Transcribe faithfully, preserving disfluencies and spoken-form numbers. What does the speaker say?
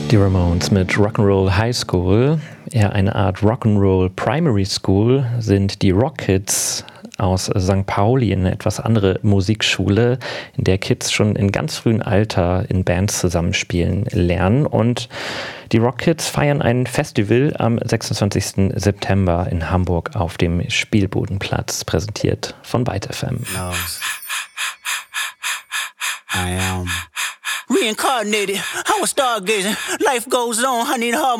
Die Ramones mit Rock'n'Roll High School, eher eine Art Rock'n'Roll Primary School, sind die Rock Kids aus Sankt Pauli, eine etwas andere Musikschule, in der Kids schon in ganz frühem Alter in Bands zusammenspielen lernen. Und die Rock Kids feiern ein Festival am sechsundzwanzigsten September in Hamburg auf dem Spielbodenplatz, präsentiert von Byte F M. I am reincarnated. I was stargazing. Life goes on. I need a hard